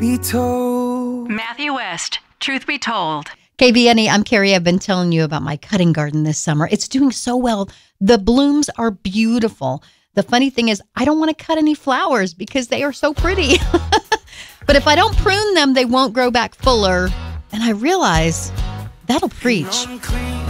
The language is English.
be told. Matthew West, Truth Be Told. KBNE, I'm Carrie. I've been telling you about my cutting garden this summer. It's doing so well. The blooms are beautiful. The funny thing is, I don't want to cut any flowers because they are so pretty. But if I don't prune them, they won't grow back fuller. And I realize that'll preach.